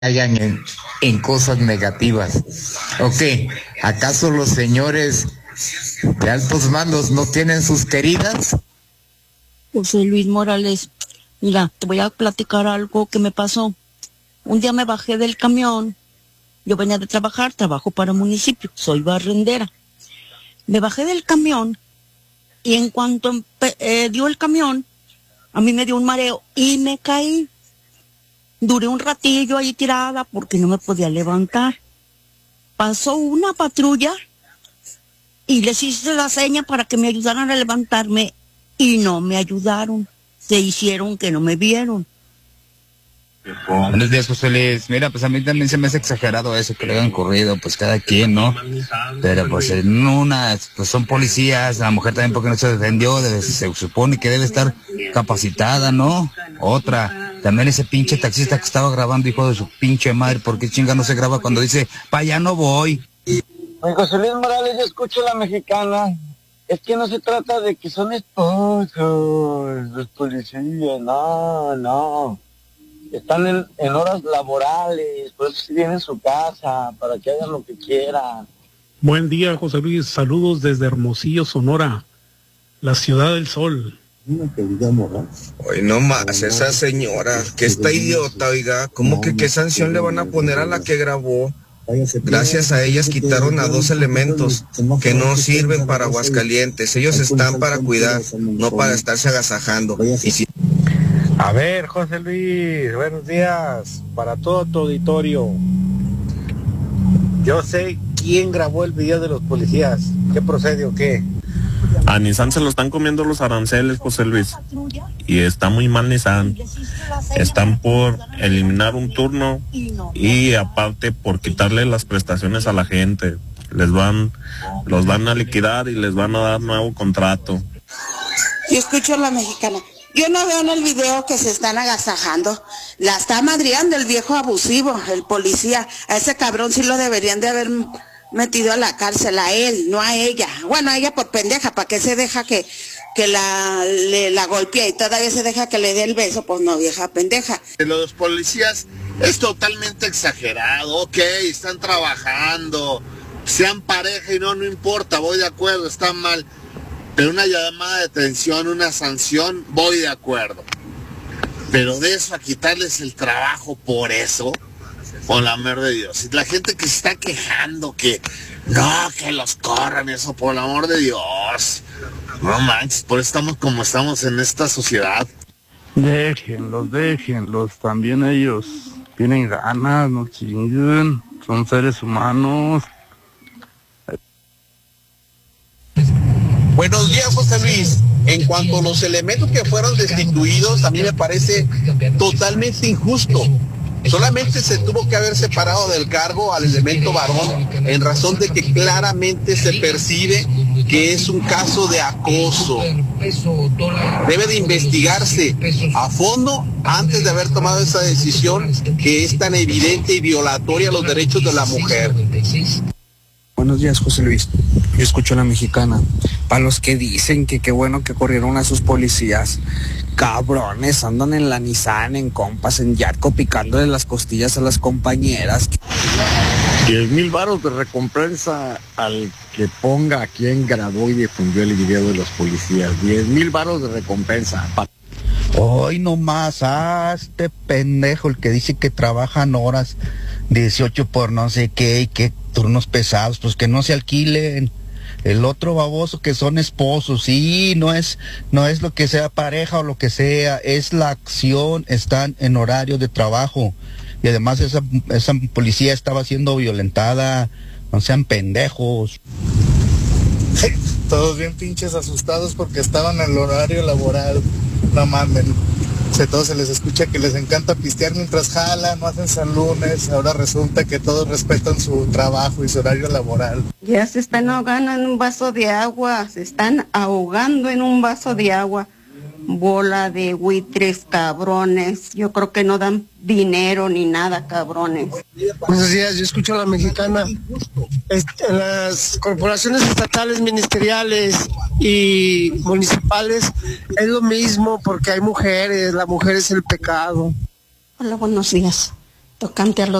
hayan en cosas negativas. Ok, ¿acaso los señores de altos mandos no tienen sus queridas? José Luis Morales, mira, te voy a platicar algo que me pasó. Un día me bajé del camión, yo venía de trabajar, trabajo para municipio, soy barrendera. Me bajé del camión y en cuanto dio el camión, a mí me dio un mareo y me caí. Duré un ratillo ahí tirada porque no me podía levantar. Pasó una patrulla y les hice la seña para que me ayudaran a levantarme y no me ayudaron. Se hicieron que no me vieron. Buenos días, José Luis. Mira, pues a mí también se me hace exagerado eso que le hayan corrido, pues cada quien, ¿no? Pero pues en unas, pues son policías, la mujer también porque no se defendió, se supone que debe estar capacitada, ¿no? Otra, también ese pinche taxista que estaba grabando, hijo de su pinche madre, ¿por qué chinga no se graba cuando dice, pa' allá no voy? Oye, José Luis Morales, yo escucho La Mexicana. Es que no se trata de que son esposos, los policías, no. Están en horas laborales, por eso tienen su casa, para que hagan lo que quieran. Buen día, José Luis. Saludos desde Hermosillo, Sonora, la ciudad del sol. Hoy no más, esa señora, que está idiota, oiga. ¿Cómo que qué sanción le van a poner a la que grabó? Gracias a ellas quitaron a 2 elementos que no sirven para Aguascalientes. Ellos están para cuidar, no para estarse agasajando. Y si... A ver, José Luis, buenos días para todo tu auditorio. Yo sé quién grabó el video de los policías. ¿Qué procede o qué? A Nissan se lo están comiendo los aranceles, José Luis. Y está muy mal Nissan. Están por eliminar un turno y aparte por quitarle las prestaciones a la gente. Los van a liquidar y les van a dar nuevo contrato. Yo escucho La Mexicana. Yo no veo en el video que se están agasajando. La está madreando el viejo abusivo, el policía. A ese cabrón sí lo deberían de haber metido a la cárcel, a él, no a ella. Bueno, a ella por pendeja, ¿para qué se deja que la golpee y todavía se deja que le dé el beso? Pues no, vieja pendeja. Los policías es totalmente exagerado. Ok, están trabajando, sean pareja y no importa, voy de acuerdo, está mal. Pero una llamada de atención, una sanción, voy de acuerdo. Pero de eso a quitarles el trabajo por eso, por la amor de Dios. Y la gente que se está quejando que no, que los corran, eso, por el amor de Dios. No manches, por eso estamos como estamos en esta sociedad. Déjenlos, también ellos tienen ganas, no chinguen, son seres humanos. Buenos días, José Luis. En cuanto a los elementos que fueron destituidos, a mí me parece totalmente injusto. Solamente se tuvo que haber separado del cargo al elemento varón en razón de que claramente se percibe que es un caso de acoso. Debe de investigarse a fondo antes de haber tomado esa decisión que es tan evidente y violatoria a los derechos de la mujer. Buenos días, José Luis. Yo escucho La Mexicana. Para los que dicen que qué bueno que corrieron a sus policías, cabrones, andan en la Nissan, en compas, en Yatco, picándole las costillas a las compañeras. 10,000 varos de recompensa al que ponga a quien grabó y difundió el video de los policías. 10,000 varos de recompensa. Hoy nomás, este pendejo, el que dice que trabajan horas 18 por no sé qué y que turnos pesados, pues que no se alquilen. El otro baboso que son esposos, sí, no es lo que sea pareja o lo que sea, es la acción, están en horario de trabajo. Y además esa policía estaba siendo violentada, no sean pendejos. Todos bien pinches asustados porque estaban en el horario laboral, no mamen. Todos se les escucha que les encanta pistear mientras jalan, no hacen San Lunes, ahora resulta que todos respetan su trabajo y su horario laboral. Ya se están ahogando en un vaso de agua, se están ahogando en un vaso de agua. Bola de buitres, cabrones, yo creo que no dan dinero ni nada, cabrones. Buenos días, yo escucho a La Mexicana. En las corporaciones estatales, ministeriales y municipales es lo mismo porque hay mujeres, la mujer es el pecado. Hola, buenos días. tocante a los